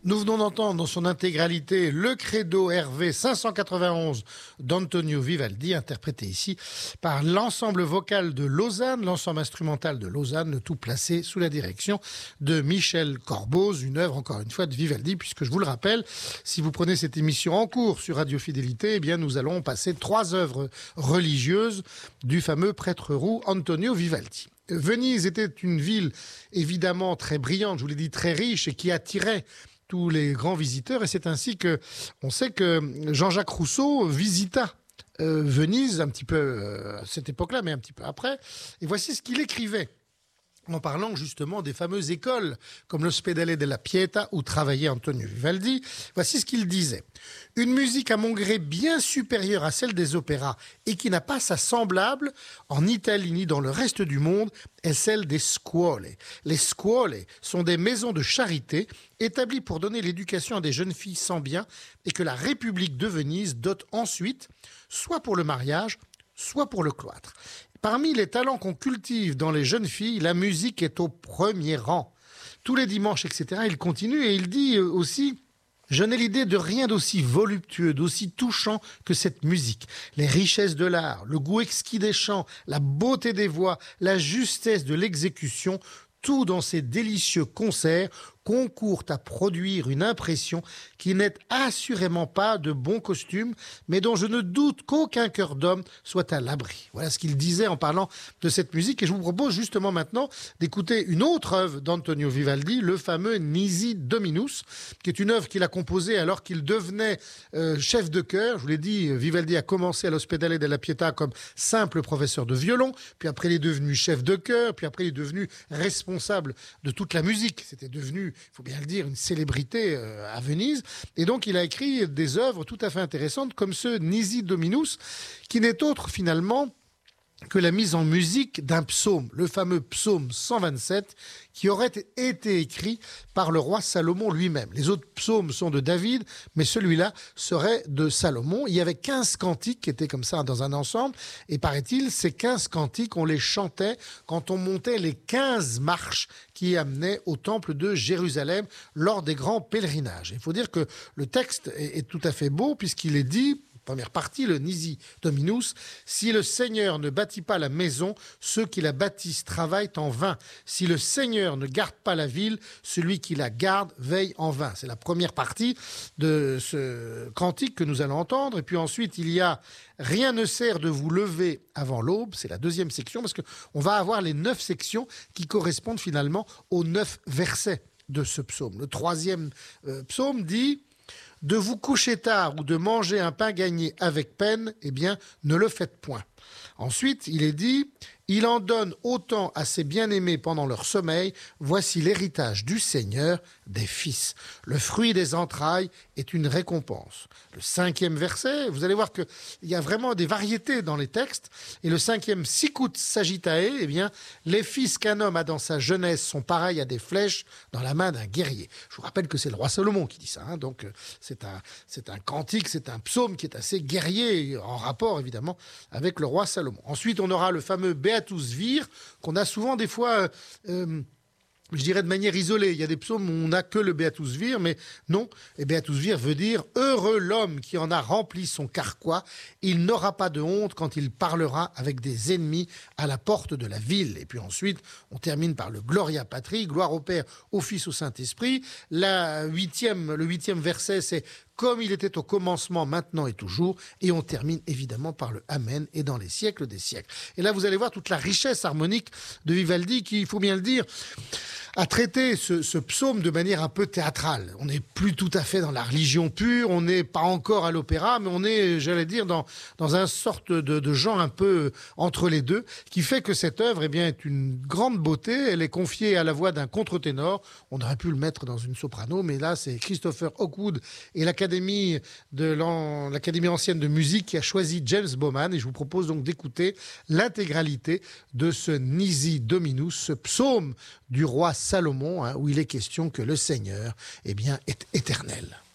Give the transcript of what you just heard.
Nous venons d'entendre dans son intégralité le Credo RV 591 d'Antonio Vivaldi, interprété ici par l'ensemble vocal de Lausanne, l'ensemble instrumental de Lausanne, le tout placé sous la direction de Michel Corboz, une œuvre encore une fois de Vivaldi, puisque je vous le rappelle, si vous prenez cette émission en cours sur Radio Fidélité, eh bien nous allons passer 3 œuvres religieuses du fameux prêtre roux Antonio Vivaldi. Venise était une ville évidemment très brillante, je vous l'ai dit, très riche et qui attirait tous les grands visiteurs, et c'est ainsi que on sait que Jean-Jacques Rousseau visita Venise un petit peu à cette époque-là, mais un petit peu après, et voici ce qu'il écrivait en parlant justement des fameuses écoles comme l'Ospedale della Pietà où travaillait Antonio Vivaldi. Voici ce qu'il disait. Une musique à mon gré bien supérieure à celle des opéras et qui n'a pas sa semblable en Italie ni dans le reste du monde est celle des scuole. Les scuole sont des maisons de charité établies pour donner l'éducation à des jeunes filles sans bien et que la République de Venise dote ensuite, soit pour le mariage, soit pour le cloître. Parmi les talents qu'on cultive dans les jeunes filles, la musique est au premier rang. Tous les dimanches, etc., il continue et il dit aussi... Je n'ai l'idée de rien d'aussi voluptueux, d'aussi touchant que cette musique. Les richesses de l'art, le goût exquis des chants, la beauté des voix, la justesse de l'exécution, tout dans ces délicieux concerts concourent à produire une impression qui n'est assurément pas de bon costume, mais dont je ne doute qu'aucun cœur d'homme soit à l'abri. Voilà ce qu'il disait en parlant de cette musique. Et je vous propose justement maintenant d'écouter une autre œuvre d'Antonio Vivaldi, le fameux Nisi Dominus, qui est une œuvre qu'il a composée alors qu'il devenait chef de chœur. Je vous l'ai dit, Vivaldi a commencé à l'Ospedale della Pietà comme simple professeur de violon, puis après il est devenu chef de chœur, puis après il est devenu responsable de toute la musique. C'était devenu, il faut bien le dire, une célébrité à Venise. Et donc, il a écrit des œuvres tout à fait intéressantes, comme ce Nisi Dominus, qui n'est autre finalement que la mise en musique d'un psaume, le fameux psaume 127, qui aurait été écrit par le roi Salomon lui-même. Les autres psaumes sont de David, mais celui-là serait de Salomon. Il y avait 15 cantiques qui étaient comme ça dans un ensemble, et paraît-il, ces 15 cantiques, on les chantait quand on montait les 15 marches qui amenaient au temple de Jérusalem lors des grands pèlerinages. Il faut dire que le texte est tout à fait beau, puisqu'il est dit... Première partie, le Nisi Dominus. Si le Seigneur ne bâtit pas la maison, ceux qui la bâtissent travaillent en vain. Si le Seigneur ne garde pas la ville, celui qui la garde veille en vain. C'est la première partie de ce cantique que nous allons entendre. Et puis ensuite, il y a Rien ne sert de vous lever avant l'aube. C'est la deuxième section parce qu'on va avoir les 9 sections qui correspondent finalement aux 9 versets de ce psaume. Le troisième psaume dit... De vous coucher tard ou de manger un pain gagné avec peine, eh bien, ne le faites point. Ensuite, il est dit, il en donne autant à ses bien-aimés pendant leur sommeil, voici l'héritage du Seigneur des fils. Le fruit des entrailles est une récompense. Le 5e verset, vous allez voir qu'il y a vraiment des variétés dans les textes. Et le 5e, sicut sagittae, eh bien, les fils qu'un homme a dans sa jeunesse sont pareils à des flèches dans la main d'un guerrier. Je vous rappelle que c'est le roi Salomon qui dit ça, hein, donc c'est un cantique, c'est un psaume qui est assez guerrier, en rapport évidemment avec le roi Salomon. Ensuite, on aura le fameux Beatus Vir, qu'on a souvent des fois... je dirais de manière isolée. Il y a des psaumes où on n'a que le Beatus Vir, mais non. Et Beatus Vir veut dire « Heureux l'homme qui en a rempli son carquois, il n'aura pas de honte quand il parlera avec des ennemis à la porte de la ville. » Et puis ensuite, on termine par le Gloria Patri, gloire au Père, au Fils, au Saint-Esprit. Le 8e verset, c'est « Comme il était au commencement, maintenant et toujours ». Et on termine évidemment par le Amen et dans les siècles des siècles. Et là, vous allez voir toute la richesse harmonique de Vivaldi qui, il faut bien le dire, a traité ce psaume de manière un peu théâtrale. On n'est plus tout à fait dans la religion pure, on n'est pas encore à l'opéra, mais on est, j'allais dire, dans un sorte de genre un peu entre les deux, qui fait que cette œuvre eh bien, est une grande beauté. Elle est confiée à la voix d'un contre-ténor. On aurait pu le mettre dans une soprano, mais là, c'est Christopher Hawkwood et l'Académie ancienne de musique qui a choisi James Bowman. Et je vous propose donc d'écouter l'intégralité de ce Nisi Dominus, ce psaume du roi Salomon, hein, où il est question que le Seigneur, eh bien, est éternel.